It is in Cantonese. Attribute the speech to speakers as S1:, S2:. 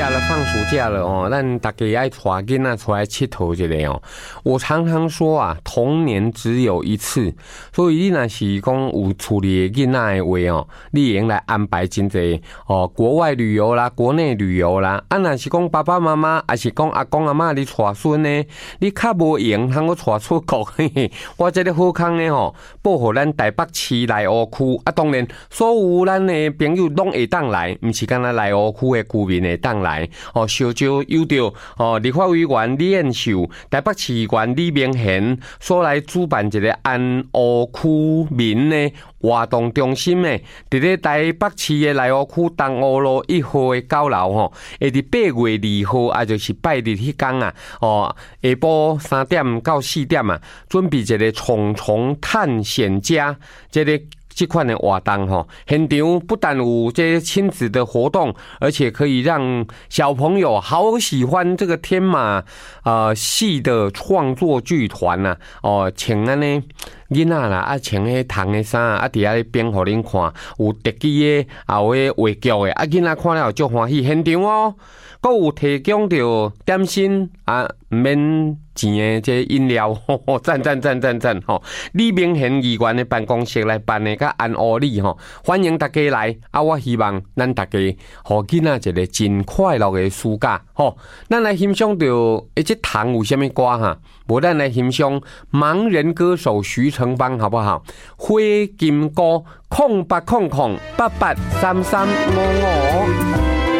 S1: 假了，放暑假了哦，咱大家爱带囡仔出来佚佗一下哦。我常常说啊，童年只有一次，所以你若是讲有处理囡仔的话哦，你应来安排真济哦，国外旅游啦，国内旅游啦。啊，若是讲爸爸妈妈，还是讲阿公阿嬷你带孙呢，你较无闲，通我带出国。嘿嘿，我这个好康呢吼，报互咱台北市内湖区啊，当然所有咱的朋友拢会当来，毋是干那内湖区的居民会当来哦。小招有着哦，立法委员李彦秀、台北市议员李明贤所来主办一个安湖区民的活动中心的，伫咧台北市的内湖区东湖路1號的高樓吼，会伫8月2號，也就是拜日迄天啊，哦，下晡3點到4點啊，準備一個蟲蟲探險家，這款的活動吼，現場不但有這些親子的活動，而且可以讓小朋友好喜歡這個天馬戲的創作劇團啊，哦，請安尼囡仔啦，啊，穿迄童的衫啊，佇遐咧編互恁看，有特技的，也有迄話劇的，啊，囡仔看了足歡喜。現場哦，閣有提供着點心啊，毋免錢的這飲料，讚吼！李明賢議員的辦公室來辦的，甲安湖里吼，歡迎大家來啊！我希望咱大家互囡仔一個真快樂的暑假吼。咱來欣賞着這堂有啥物歌哈？無咱來欣賞盲人歌手徐成邦好不好？灰金歌0800883355。